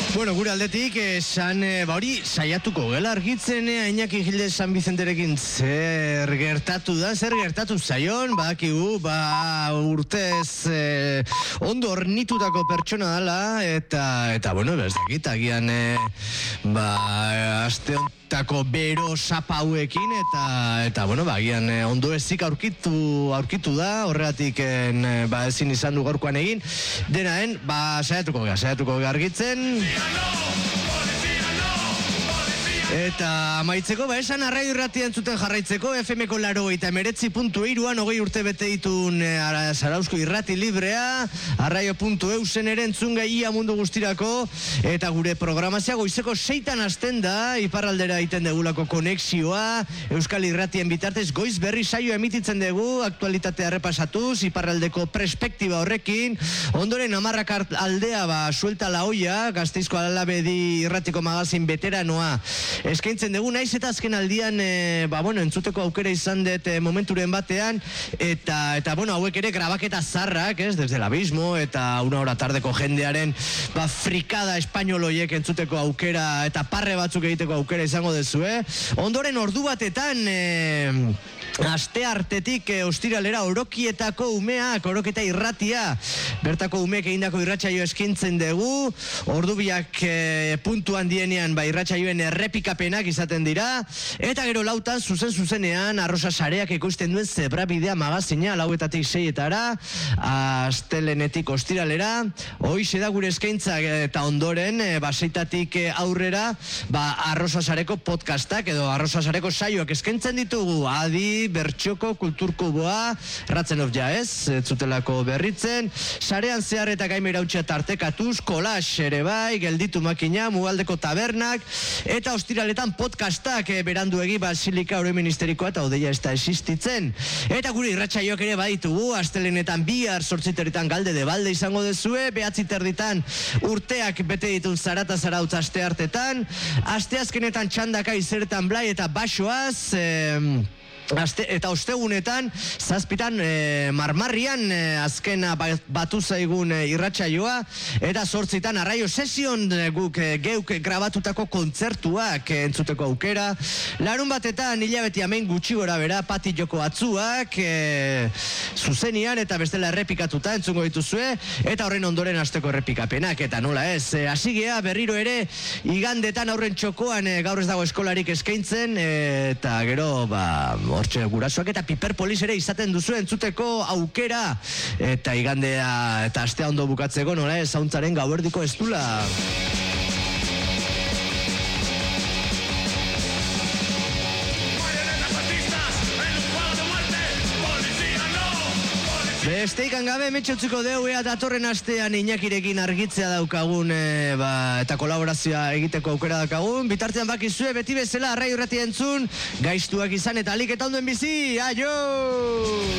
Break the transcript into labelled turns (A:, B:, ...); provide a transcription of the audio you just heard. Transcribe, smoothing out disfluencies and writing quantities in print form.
A: Bueno, gure aldetik esan hori saiatuko gela argitzen Iñaki Gilde San Bizenterekin zer gertatu zaion, badakigu, urtez ondo hornitutako pertsona dela, eta bueno, ez dakit, agian aste hontako bero sapa hauekin, eta bueno, agian ondo ezik aurkitu da, horregatik ezin izan du gaurkoan egin, denaen, saiatuko gara argitzen. Eta amaitzeko, esan Arraio Irratia entzuten jarraitzeko, FM-ko 89.3an 20 urte bete ditun Zarauzko irrati librea, arraio.eusen ere entzungai ia mundu guztirako, eta gure programazia goizeko 6 hasten da, iparraldera egiten degulako konexioa, Euskal Irratien bitartez goiz berri saio emititzen dugu, aktualitatea errepasatuz, iparraldeko perspektiba horrekin, ondoren amarrak aldea suelta la olla, Gasteizko Alabedi irratiko magazin veteranoa, eskaintzen dugu, naiz eta azken aldian entzuteko aukera izan dut momenturen batean, eta hauek ere grabaketa zarrak, desde el abismo, eta una hora tardeko jendearen frikada espainoloiek entzuteko aukera, eta parre batzuk egiteko aukera izango dezu, ondoren ordu batetan aste artetik ostiralera Orokietako umeak, Oroketa irratia, bertako umeek egindako irratsaio eskintzen dugu, ordubiak puntuan dienean irratsaioen errepikapenak izaten dira, eta gero lautan zuzenean Arrosa Sareak ekoizten duen Zebrabidea magazina, 4:00 6:00 astelenetik ostiralera, hoize da gure eskaintza, eta ondoren 6:00 aurrera Arrosa Sareko podcastak edo Arrosa Sareko saioak eskaintzen ditugu, adi bertxoko kulturkuboa, ratzen of jaez, zutelako berritzen, sarean zehar eta gaime irautxea tartekatuz, kolax ere bai, gelditu makina, Mugaldeko tabernak, eta ostiraletan podcastak beranduegi Basilika Oro Ministerikoa eta Odeia ez da existitzen. Eta gure irratsaioak ere baditugu, astelenetan bihar 8:00 Galde de Balde izango dezue, 9:00 urteak bete ditun Zarata Zarautz aste hartetan, asteazkenetan Txandaka Izeretan Blai eta Basoaz, eta ostegunetan, 7:00 Marmarrian azkena batu zaigun irratsaioa, eta 8:00 Arraio Sesion geuk grabatutako kontzertuak entzuteko aukera. Larun batetan hilabete hemen gutxi gora bera Pati Joko Atzuak zuzenian eta bestela errepikatuta entzungo dituzue, eta horren ondoren asteko errepikapenak, eta nola ez, hasigea berriro ere igandetan aurren txokoan gaur ez dago eskolarik eskaintzen, eta gero hortxe gurasoak eta Piperpolis ere izaten duzu entzuteko aukera, eta igandea eta astea ondo bukatzeko nola ez, zauntzaren gauerdiko ez dula. Besteikan gabe metxotziko deu datorren astean Iñakirekin argitzea daukagun eta kolaborazioa egiteko aukera daukagun. Bitartean bakizue beti bezala Arraio Irratia entzun, gaiztuak izan eta alik eta ondoen bizi, aio!